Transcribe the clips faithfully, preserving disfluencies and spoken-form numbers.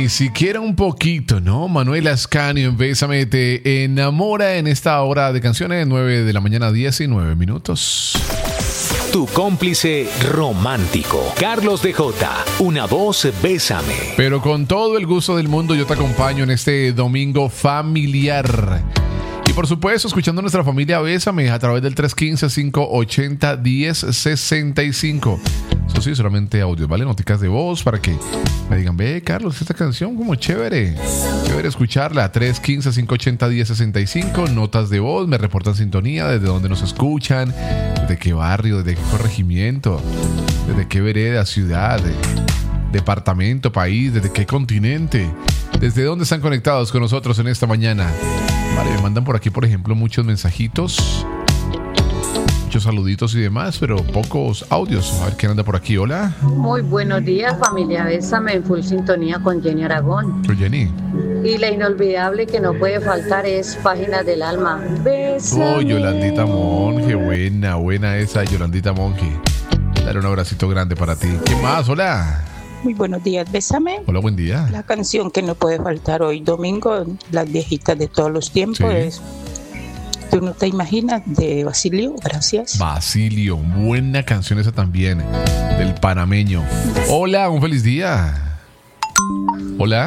Ni siquiera un poquito, ¿no? Manuel Ascanio en Bésame te enamora en esta hora de canciones, nueve de la mañana, diecinueve minutos. Tu cómplice romántico, Carlos D J, una voz Bésame. Pero con todo el gusto del mundo yo te acompaño en este domingo familiar. Y por supuesto, escuchando a nuestra familia Bésame a través del tres uno cinco, cinco ocho cero, diez sesenta y cinco. Eso sí, solamente audio, ¿vale? Noticas de voz para que me digan, ve, Carlos, esta canción como chévere. Chévere escucharla. tres uno cinco, cinco ocho cero, diez sesenta y cinco. Notas de voz, me reportan sintonía, desde dónde nos escuchan, desde qué barrio, desde qué corregimiento, desde qué vereda, ciudad, departamento, país, desde qué continente, desde dónde están conectados con nosotros en esta mañana. Vale, me mandan por aquí, por ejemplo, muchos mensajitos, muchos saluditos y demás, pero pocos audios. A ver quién anda por aquí. Hola. Muy buenos días, familia Bésame, en full sintonía con Jenny Aragón. Soy Jenny. Y la inolvidable que no puede faltar es Páginas del Alma. Bésame. Oh, Yolandita Monge, buena, buena esa Yolandita Monge. Dale un abracito grande para ti. ¿Qué más? Hola. Muy buenos días, Bésame. Hola, buen día. La canción que no puede faltar hoy domingo, las viejitas de todos los tiempos, Sí. es Tú no te imaginas, de Basilio. Gracias. Basilio, buena canción esa también, del panameño. Hola, un feliz día. Hola.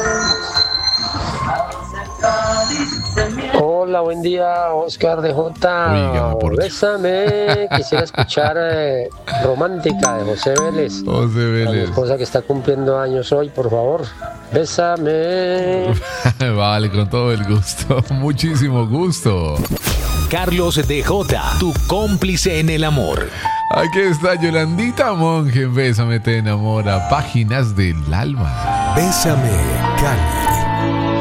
Hola, buen día, Oscar de J. Oiga, por Dios. Bésame. Quisiera escuchar eh, Romántica de José Vélez. José A mi Vélez. esposa que está cumpliendo años hoy, por favor. Bésame. Vale, con todo el gusto. Muchísimo gusto. Carlos D J, tu cómplice en el amor. Aquí está Yolandita Monge en Bésame te enamora. Páginas del alma. Bésame, Cali.